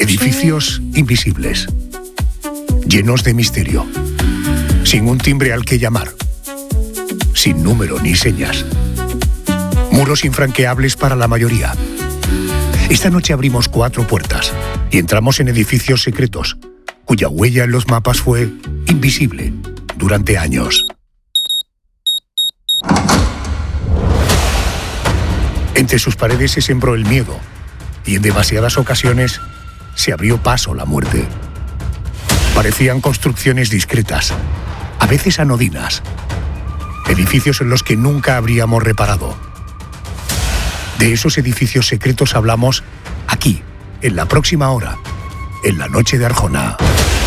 Edificios invisibles, llenos de misterio, sin un timbre al que llamar, sin número ni señas. Muros infranqueables para la mayoría. Esta noche abrimos 4 puertas y entramos en edificios secretos, cuya huella en los mapas fue invisible durante años. Entre sus paredes se sembró el miedo y en demasiadas ocasiones se abrió paso la muerte. Parecían construcciones discretas, a veces anodinas, edificios en los que nunca habríamos reparado. De esos edificios secretos hablamos aquí, en la próxima hora, en la noche de Arjona.